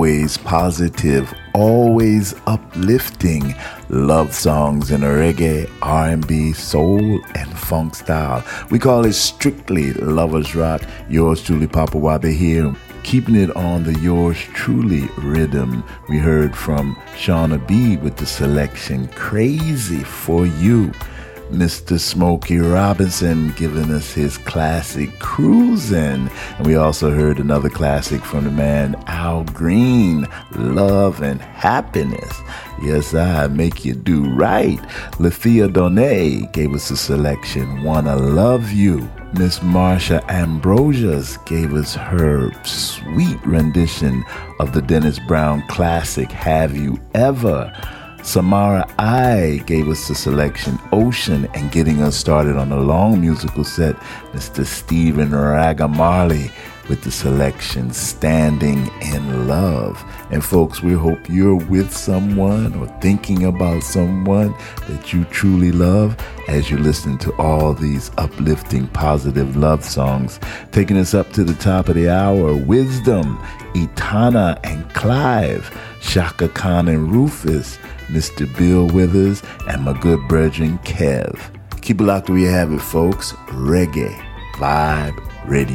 always positive, always uplifting love songs in a reggae, R&B, soul, and funk style. We call it strictly Lovers Rock. Yours truly, Papa Wabe here, keeping it on the Yours Truly rhythm. We heard from Shauna B with the selection Crazy for You. Mr. Smokey Robinson giving us his classic Cruisin'. And we also heard another classic from the man Al Green, Love and Happiness. Yes, I make you do right. Lethea Donet gave us a selection, Wanna Love You. Miss Marsha Ambrosius gave us her sweet rendition of the Dennis Brown classic, Have You Ever? Samara I gave us the selection Ocean, and getting us started on a long musical set, Mr. Stephen Ragamarley with the selection Standing in Love. And folks, we hope you're with someone or thinking about someone that you truly love as you listen to all these uplifting, positive love songs. Taking us up to the top of the hour, Wisdom, Etana and Clive, Shaka Khan and Rufus, Mr. Bill Withers, and my good brethren Kev. Keep it locked where you have it, folks. Reggae Vibe Radio.